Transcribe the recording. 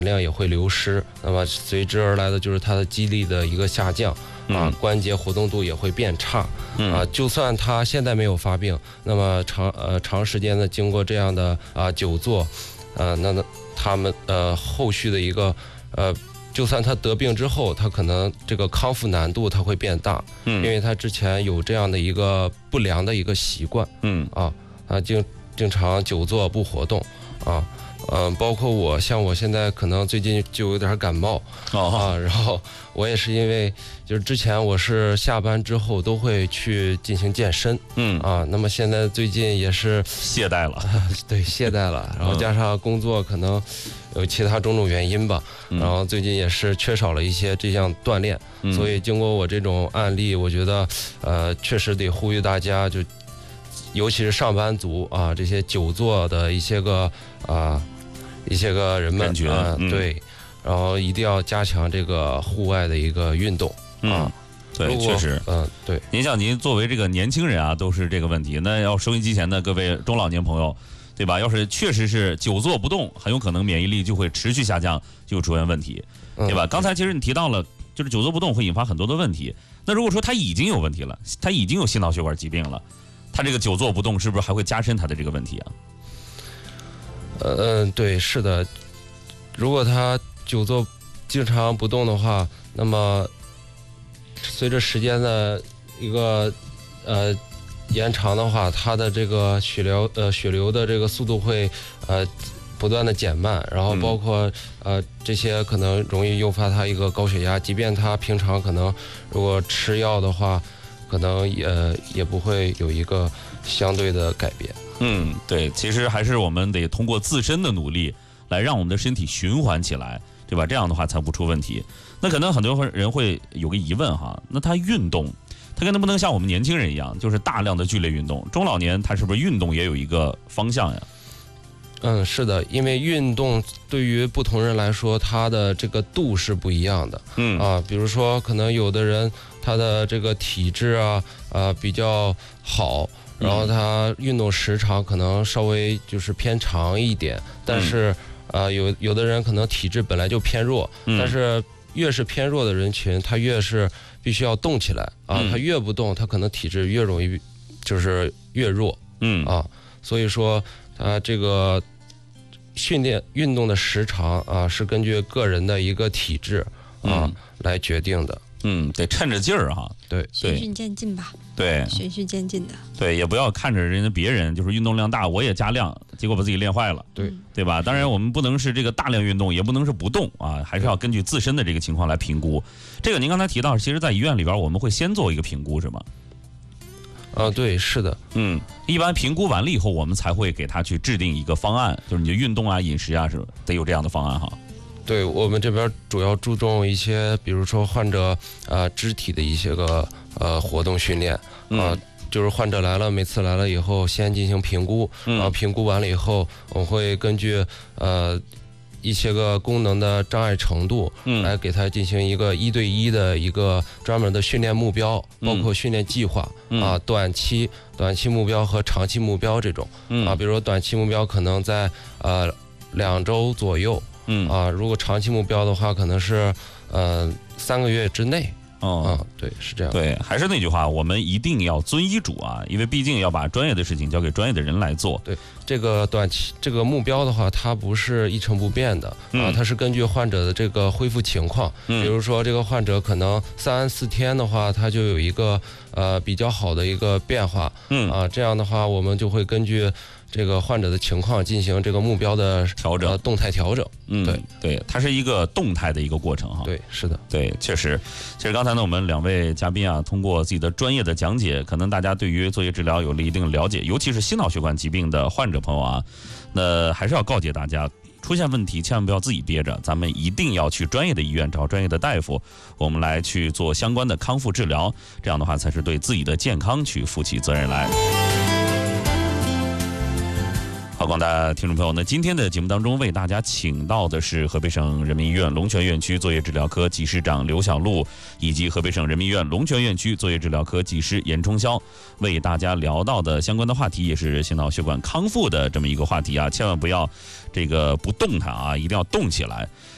量也会流失，那么随之而来的就是它的肌力的一个下降关节活动度也会变差就算他现在没有发病，那么长时间的经过这样的久坐那他们后续的一个就算他得病之后，他可能这个康复难度他会变大因为他之前有这样的一个不良的一个习惯经常久坐不活动包括我现在可能最近就有点感冒然后我也是因为就是之前我是下班之后都会去进行健身那么现在最近也是懈怠了对懈怠了，然后加上工作可能有其他种种原因吧然后最近也是缺少了一些这样锻炼所以经过我这种案例，我觉得确实得呼吁大家，就尤其是上班族这些久坐的一些个人们对，然后一定要加强这个户外的一个运动对，确实对。 您像您作为这个年轻人都是这个问题，那要收音机前的各位中老年朋友，对吧？要是确实是久坐不动，很有可能免疫力就会持续下降，就出现问题，对吧？刚才其实你提到了，就是久坐不动会引发很多的问题。那如果说他已经有问题了，他已经有心脑血管疾病了，他这个久坐不动是不是还会加深他的这个问题啊？ 对，是的。如果他久坐经常不动的话，那么随着时间的一个延长的话，他的这个血流的这个速度会不断的减慢，然后包括这些可能容易诱发他一个高血压，即便他平常可能如果吃药的话，可能也不会有一个相对的改变。 对，其实还是我们得通过自身的努力来让我们的身体循环起来，对吧？这样的话才不出问题。那可能很多人会有个疑问哈，那他运动，他能不能像我们年轻人一样，就是大量的剧烈运动？中老年他是不是运动也有一个方向呀？ 是的，因为运动对于不同人来说，它的这个度是不一样的。比如说可能有的人他的这个体质比较好，然后他运动时长可能稍微就是偏长一点，但是有的人可能体质本来就偏弱，但是越是偏弱的人群，他越是必须要动起来他越不动，他可能体质越容易就是越弱所以说这个运动的时长是根据个人的一个体质来决定的。 得趁着劲儿哈， 对， 循序渐进吧， 对， 循序渐进的， 对，也不要看着别人就是运动量大，我也加量，结果把自己练坏了，对吧？当然，我们不能是这个大量运动，也不能是不动还是要根据自身的这个情况来评估。这个您刚才提到，其实，在医院里边，我们会先做一个评估，是吗？ 对，是的， 一般评估完了以后，我们才会给他去制定一个方案，就是你的运动饮食是得有这样的方案哈。 对，我们这边主要注重一些，比如说患者肢体的一些个活动训练就是患者来了，每次来了以后先进行评估，然后评估完了以后，我会根据一些个功能的障碍程度来给他进行一个1对1的一个专门的训练目标，包括训练计划短期目标和长期目标这种比如说短期目标可能在2周左右如果长期目标的话，可能是3个月之内。对，是这样。 对，还是那句话，我们一定要遵医嘱因为毕竟要把专业的事情交给专业的人来做。 对，这个短期这个目标的话，它不是一成不变的它是根据患者的这个恢复情况。比如说这个患者可能3、4天的话，他就有一个比较好的一个变化。这样的话，我们就会根据这个患者的情况进行这个目标的调整， 动态调整。 对，它是一个动态的一个过程哈。 对，是的， 对，确实。其实刚才呢，我们2位嘉宾通过自己的专业的讲解，可能大家对于作业治疗有了一定的了解，尤其是心脑血管疾病的患者朋友那还是要告诫大家，出现问题千万不要自己憋着，咱们一定要去专业的医院找专业的大夫，我们来去做相关的康复治疗，这样的话才是对自己的健康去负起责任来。好，广大听众朋友，那今天的节目当中为大家请到的是河北省人民医院龙泉院区作业治疗科技师长刘小璐，以及河北省人民医院龙泉院区作业治疗科技师严冲霄，为大家聊到的相关的话题也是心脑血管康复的这么一个话题千万不要这个不动弹一定要动起来。